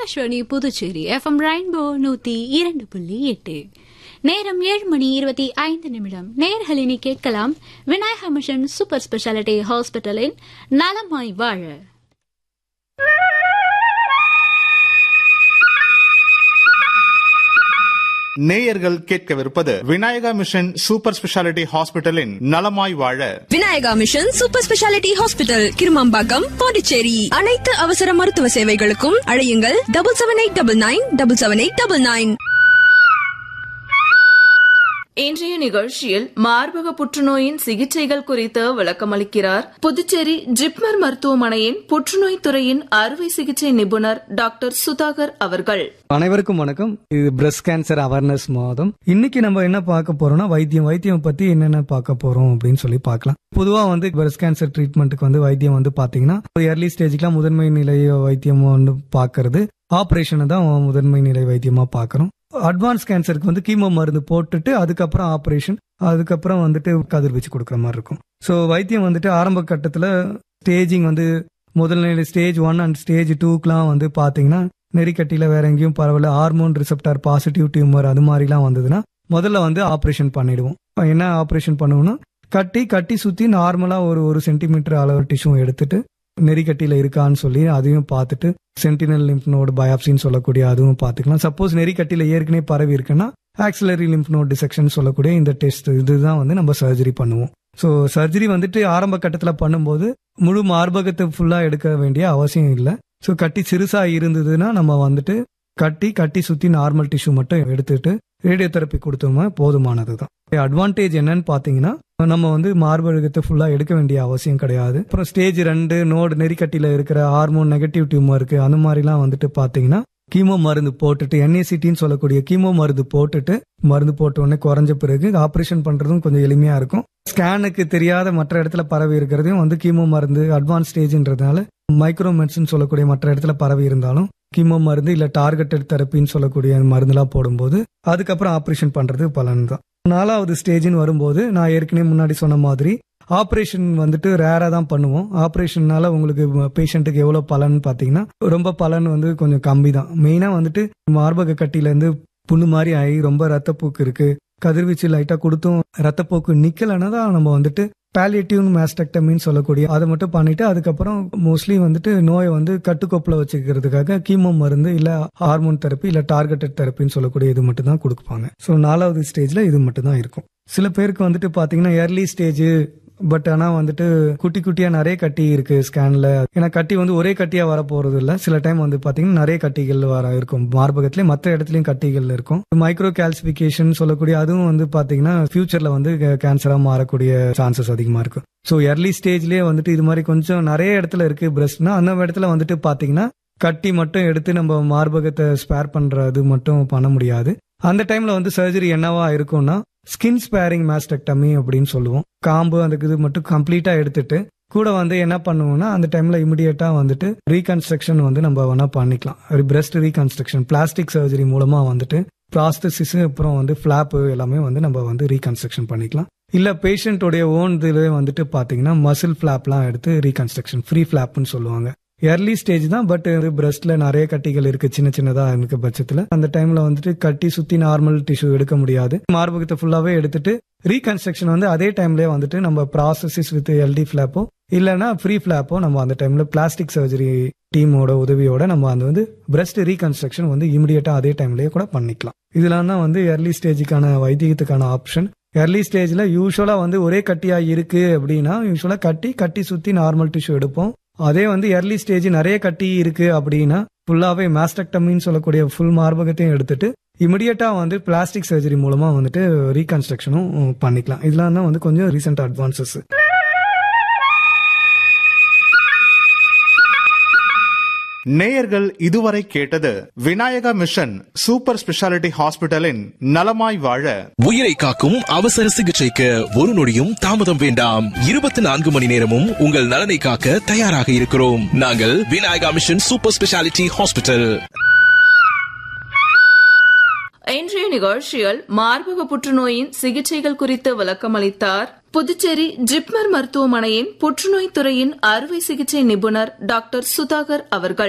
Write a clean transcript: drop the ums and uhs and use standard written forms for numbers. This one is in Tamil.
Akashvani Puducherry FM rainbow 102.8. நேரம் 7:25. நேயர்களினி கேட்கலாம் விநாயகா மிஷன் சூப்பர் ஸ்பெஷாலிட்டி ஹாஸ்பிட்டலின் நலமாய் வாழ. நேயர்கள் கேட்கவிருப்பது விநாயகா மிஷன் சூப்பர் ஸ்பெஷாலிட்டி ஹாஸ்பிட்டலின் நலமாய் வாழ. Vinayaka mission super speciality hospital, Kirumampakkam, Pondicherry. அனைத்து அவசர மருத்துவ சேவைகளுக்கும் அழையுங்கள் 7789977899. இன்றைய நிகழ்ச்சியில் மார்பக புற்றுநோயின் சிகிச்சைகள் குறித்து விளக்கமளிக்கிறார் புதுச்சேரி ஜிப்மர் மருத்துவமனையின் புற்றுநோய் துறையின் அறுவை சிகிச்சை நிபுணர் டாக்டர் சுதாகர் அவர்கள். அனைவருக்கும் வணக்கம். இது பிரஸ்ட் கேன்சர் அவேர்னஸ் மாதம். இன்னைக்கு நம்ம என்ன பார்க்க போறோம்னா வைத்தியம் பத்தி என்னென்ன பார்க்க போறோம் அப்படின்னு சொல்லி பார்க்கலாம். பொதுவா பிரஸ்ட் கேன்சர் ட்ரீட்மெண்ட்டுக்கு வைத்தியம் பாத்தீங்கன்னா ஏர்லி ஸ்டேஜ்க்குலாம் முதன்மை நிலை வைத்தியம் பாக்குறது, ஆபரேஷன் தான் முதன்மை நிலை வைத்தியமா பாக்குறோம். அட்வான்ஸ் கேன்சருக்கு கீமோ மருந்து போட்டுட்டு அதுக்கப்புறம் ஆபரேஷன், அதுக்கப்புறம் கதிர்வீச்சு கொடுக்குற மாதிரி இருக்கும். ஸோ வைத்தியம் ஆரம்ப கட்டத்துல ஸ்டேஜிங் முதல் நிலை ஸ்டேஜ் 1 அண்ட் ஸ்டேஜ் 2க்குலாம் பாத்தீங்கன்னா நெறிக்கட்டியில வேற எங்கேயும் பரவாயில்ல, ஹார்மோன் ரிசெப்டார் பாசிட்டிவ் டியூமர் அது மாதிரிலாம் வந்ததுன்னா முதல்ல ஆபரேஷன் பண்ணிடுவோம். என்ன ஆபரேஷன் பண்ணுவோம்னா கட்டி சுத்தி நார்மலா ஒரு சென்டிமீட்டர் அளவு டிஷ்யூ எடுத்துட்டு நெறிக்கட்டியில இருக்கான்னு சொல்லி அதையும் பார்த்துட்டு சென்டினல் லிம்ப் நோடு பயாப்சின்னு சொல்லக்கூடிய அதுவும் பார்த்துக்கலாம். சப்போஸ் நெறிக்கட்டியில ஏற்கனவே பரவி இருக்குன்னா ஆக்சிலரி லிம்ப் நோட் டிசெக்ஷன் சொல்லக்கூடிய இந்த டெஸ்ட் இதுதான் நம்ம சர்ஜரி பண்ணுவோம். ஸோ சர்ஜரி ஆரம்ப கட்டத்துல பண்ணும்போது முழு மார்பகத்தை ஃபுல்லா எடுக்க வேண்டிய அவசியம் இல்லை. ஸோ கட்டி சிறுசா இருந்ததுன்னா நம்ம கட்டி சுத்தி நார்மல் டிஷ்யூ மட்டும் எடுத்துட்டு ரேடியோ தெரப்பி கொடுத்தோம்னா போதுமானதுதான். அட்வான்டேஜ் என்னன்னு பாத்தீங்கன்னா நம்ம மார்பகத்தை ஃபுல்லா எடுக்க வேண்டிய அவசியம் கிடையாது. அப்புறம் ஸ்டேஜ் 2 நோடு நெறிக்கட்டியில இருக்கிற ஹார்மோன் நெகட்டிவ் டியூமருக்கு அந்த மாதிரிலாம் பாத்தீங்கன்னா கீமோ மருந்து போட்டுட்டு NACTன்னு சொல்லக்கூடிய கீமோ மருந்து போட்டுட்டு மருந்து போட்ட உடனே குறைஞ்ச பிறகு ஆபரேஷன் பண்றதும் கொஞ்சம் எளிமையா இருக்கும். ஸ்கேனுக்கு தெரியாத மற்ற இடத்துல பரவி இருக்கிறதையும் கீமோ மருந்து அட்வான்ஸ் ஸ்டேஜ்ன்றதுனால மைக்ரோ மெட்ஸ்ன்னு சொல்லக்கூடிய மற்ற இடத்துல பரவி இருந்தாலும் கீமோ மருந்து இல்ல டார்கெட்டட் தெரப்பின்னு சொல்லக்கூடிய மருந்துலாம் போடும்போது அதுக்கப்புறம் ஆபரேஷன் பண்றது பலன் தான். 4வது ஸ்டேஜ்னு வரும்போது நான் ஏற்கனவே முன்னாடி சொன்ன மாதிரி ஆபரேஷன் ரேரா தான் பண்ணுவோம். ஆபரேஷன்னால உங்களுக்கு பேஷண்ட்டுக்கு எவ்வளவு பலன் பாத்தீங்கன்னா ரொம்ப பலன் கொஞ்சம் கம்மி தான். மெயினா மார்பக கட்டியில இருந்து புண்ணு மாதிரி ஆகி ரொம்ப ரத்தப்போக்கு இருக்கு, கதிர்வீச்சு லைட்டா கொடுத்தும் ரத்தப்போக்கு நிக்கலன்னா தான் நம்ம பாலியேட்டிவ் மாஸ்டெக்டமின்னு சொல்லக்கூடிய அதை மட்டும் பண்ணிட்டு அதுக்கப்புறம் மோஸ்ட்லி நோயை கட்டுக்கோப்புல வச்சுக்கிறதுக்காக கீமோ மருந்து இல்ல ஹார்மோன் தெரப்பி இல்ல டார்கெட்டட் தெரப்பின்னு சொல்லக்கூடிய இது மட்டும் தான் கொடுப்பாங்க. ஸோ 4வது ஸ்டேஜ்ல இது மட்டும் தான் இருக்கும். சில பேருக்கு பாத்தீங்கன்னா ஏர்லி ஸ்டேஜ் பட் ஆனா குட்டி குட்டியா நிறைய கட்டி இருக்கு ஸ்கேன்ல. ஏன்னா கட்டி ஒரே கட்டியா வர போறது இல்ல. சில டைம் பாத்தீங்கன்னா நிறைய கட்டிகள் வர இருக்கும் மார்பகத்திலே, மற்ற இடத்துலயும் கட்டிகள் இருக்கும். மைக்ரோ கால்சிபிகேஷன் சொல்லக்கூடிய அதுவும் பாத்தீங்கன்னா ஃபியூச்சர்ல கேன்சரா மாறக்கூடிய சான்சஸ் அதிகமா இருக்கும். சோ ஏர்லி ஸ்டேஜ்லயே இது மாதிரி கொஞ்சம் நிறைய இடத்துல இருக்கு பிரஸ்ட்னா அந்த இடத்துல பாத்தீங்கன்னா கட்டி மட்டும் எடுத்து நம்ம மார்பகத்தை ஸ்பேர் பண்றது மட்டும் பண்ண முடியாது. அந்த டைம்ல சர்ஜரி என்னவா இருக்கும்னா ஸ்கின் ஸ்பேரிங் மாஸ்டெக்டமி அப்படின்னு சொல்லுவோம். காம்பு அதுக்கு இது மட்டும் கம்ப்ளீட்டா எடுத்துட்டு கூட என்ன பண்ணுவோம்னா அந்த டைம்ல இமிடியேட்டா ரீகன்ஸ்ட்ரக்ஷன் நம்ம பண்ணிக்கலாம். பிரஸ்ட் ரீகன்ஸ்ட்ரக்ஷன் பிளாஸ்டிக் சர்ஜரி மூலமா ப்ராஸ்தசிஸ் அப்புறம் பிளாப் எல்லாமே நம்ம ரீகன்ஸ்ட்ரக்ஷன் பண்ணிக்கலாம். இல்ல பேஷண்டோடைய ஓன் இதுல பாத்தீங்கன்னா மசில் பிளாப்லாம் எடுத்து ரீகன்ஸ்ட்ரக்ஷன் ஃப்ரீ பிளாப்னு சொல்லுவாங்க. ஏர்லி ஸ்டேஜ் தான் பட் பிரஸ்ட்ல நிறைய கட்டிகள் இருக்கு சின்னதா இருக்க பட்சத்துல அந்த டைம்ல கட்டி சுத்தி நார்மல் டிஷ்யூ எடுக்க முடியாது. மார்பகத்தை ஃபுல்லாவே எடுத்துட்டு ரீகன்ஸ்ட்ரக்ஷன் அதே டைம்லயே நம்ம ப்ராசஸிஸ் வித் LD பிளாப்போ இல்லைன்னா ஃப்ரீ பிளாப்போ நம்ம அந்த டைம்ல பிளாஸ்டிக் சர்ஜரி டீமோட உதவியோட நம்ம பிரஸ்ட் ரீகன்ஸ்ட்ரக்ஷன் இமிடியேட்டா அதே டைம்லயே கூட பண்ணிக்கலாம். இதெல்லாம் தான் ஏர்லி ஸ்டேஜுக்கான வைத்தியத்துக்கான ஆப்ஷன். ஏர்லி ஸ்டேஜ்ல யூஸ்வலா ஒரே கட்டியா இருக்கு அப்படின்னா யூஸ்வலா கட்டி சுத்தி நார்மல் டிஷ்யூ எடுப்போம். அதே ஏர்லி ஸ்டேஜ் நிறைய கட்டி இருக்கு அப்படின்னா ஃபுல்லாவே மாஸ்டெக்டமின்னு சொல்லக்கூடிய ஃபுல் மார்பகத்தையும் எடுத்துட்டு இமிடியேட்டா பிளாஸ்டிக் சர்ஜரி மூலமா ரீகன்ஸ்ட்ரக்ஷனும் பண்ணிக்கலாம். இதெல்லாம் தான் கொஞ்சம் ரீசெண்ட் அட்வான்சஸ். நேயர்கள் இதுவரை கேட்டது விநாயகா மிஷன் சூப்பர் ஸ்பெஷாலிட்டி ஹாஸ்பிட்டலின் நலமாய் வாழ. உயிரை காக்கும் அவசர சிகிச்சைக்கு ஒரு நொடியும் தாமதம் வேண்டாம். 24 மணி நேரமும் உங்கள் நலனை காக்க தயாராக இருக்கிறோம். நாங்கள் Vinayaka mission super speciality hospital. இன்றைய நிகழ்ச்சியில் மார்பக புற்றுநோயின் சிகிச்சைகள் குறித்து விளக்கமளித்தார் புதுச்சேரி ஜிப்மர் மருத்துவமனையின் புற்றுநோய் துறையின் அறுவை சிகிச்சை நிபுணர் டாக்டர் சுதாகர் அவர்கள்.